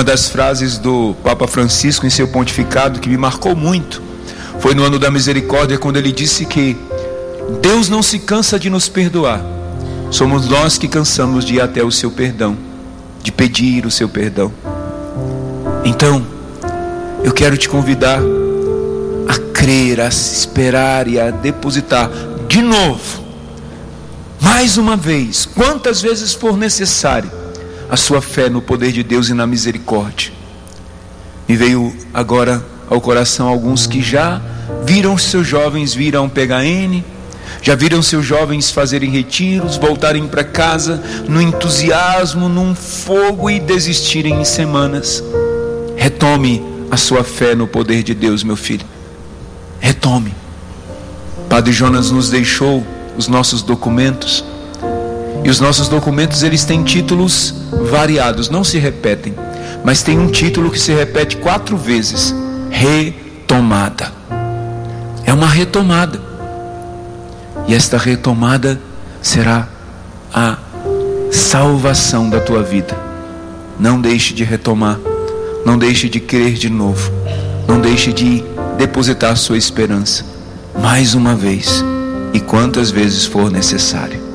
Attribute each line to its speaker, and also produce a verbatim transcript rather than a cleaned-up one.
Speaker 1: das frases do Papa Francisco em seu pontificado que me marcou muito foi no ano da misericórdia, quando ele disse que Deus não se cansa de nos perdoar, somos nós que cansamos de ir até o seu perdão, de pedir o seu perdão. Então eu quero te convidar a crer, a esperar e a depositar de novo, mais uma vez, quantas vezes for necessário, a sua fé no poder de Deus e na misericórdia. Me veio agora ao coração alguns que já viram seus jovens vir a um P H N, já viram seus jovens fazerem retiros, voltarem para casa no entusiasmo, num fogo e desistirem em semanas. Retome a sua fé no poder de Deus, meu filho. Retome. Padre Jonas nos deixou os nossos documentos, e os nossos documentos, eles têm títulos variados, não se repetem, mas tem um título que se repete quatro vezes: retomada. É uma retomada, e esta retomada será a salvação da tua vida. Não deixe de retomar, não deixe de crer de novo, não deixe de depositar sua esperança mais uma vez, e quantas vezes for necessário.